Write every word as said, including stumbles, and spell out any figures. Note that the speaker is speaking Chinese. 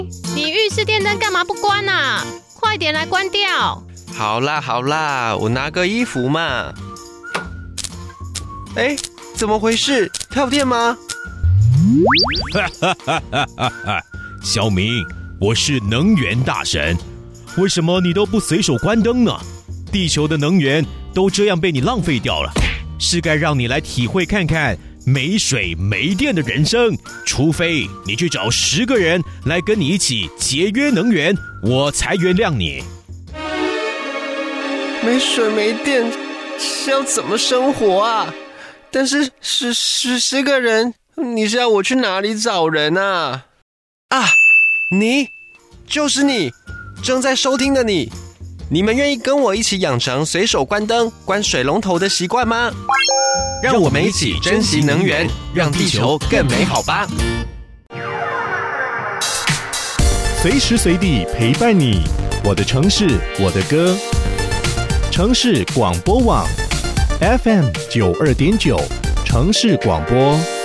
你浴室电灯干嘛不关啊？快点来关掉！ 好啦好啦，我拿个衣服嘛。哎，怎么回事？跳电吗？ 哈哈哈哈哈哈！小明，我是能源大神，为什么你都不随手关灯呢？地球的能源都这样被你浪费掉了，是该让你来体会看看没水没电的人生。除非你去找十个人来跟你一起节约能源，我才原谅你。 没水没电是要怎么生活啊？但是十十十个人，你是要我去哪里找人啊？啊，你，就是你，正在收听的你，你们愿意跟我一起养成随手关灯、关水龙头的习惯吗？让我们一起珍惜能源，让地球更美好吧！ 随时随地陪伴你，我的城市，我的歌。城市广播网 F M 九二点九，城市广播。